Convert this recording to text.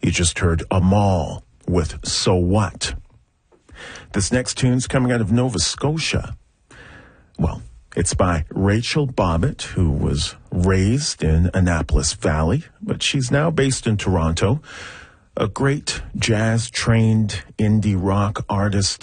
You just heard Amal with So What. This next tune's coming out of Nova Scotia. Well, it's by Rachel Bobbitt, who was raised in Annapolis Valley, but she's now based in Toronto. A great jazz-trained indie rock artist